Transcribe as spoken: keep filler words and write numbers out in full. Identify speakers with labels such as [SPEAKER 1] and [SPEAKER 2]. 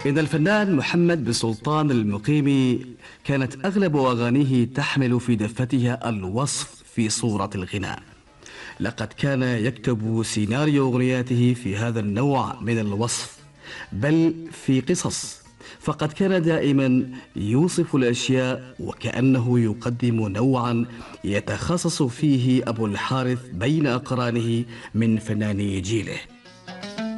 [SPEAKER 1] إن الفنان محمد بن سلطان المقيمي كانت أغلب أغانيه تحمل في دفتها الوصف في صورة الغناء. لقد كان يكتب سيناريو أغنياته في هذا النوع من الوصف، بل في قصص، فقد كان دائما يوصف الأشياء وكأنه يقدم نوعا يتخصص فيه أبو الحارث بين أقرانه من فناني جيله.